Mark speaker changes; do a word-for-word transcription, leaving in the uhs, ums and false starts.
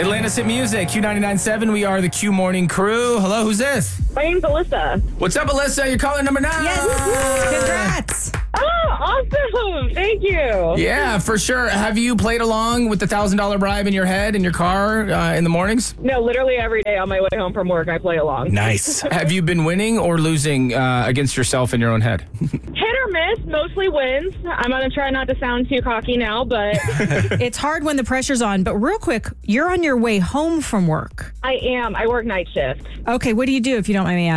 Speaker 1: Atlantis Hit Music, Q ninety-nine point seven. We are the Q Morning Crew. Hello, who's this?
Speaker 2: My name's Alyssa.
Speaker 1: What's up, Alyssa? You're calling number nine.
Speaker 3: Yes. Congrats.
Speaker 2: Oh, awesome. Thank you.
Speaker 1: Yeah, for sure. Have you played along with the one thousand dollars bribe in your head, in your car, uh, in the mornings?
Speaker 2: No, literally every day on my way home from work, I play along.
Speaker 1: Nice. Have you been winning or losing uh, against yourself in your own head?
Speaker 2: Hit or miss, mostly wins. I'm going to try not to sound too cocky now, but
Speaker 3: It's hard when the pressure's on, but real quick, you're on your way home from work.
Speaker 2: I am. I work night shift.
Speaker 3: Okay, what do you do if you don't mind me asking?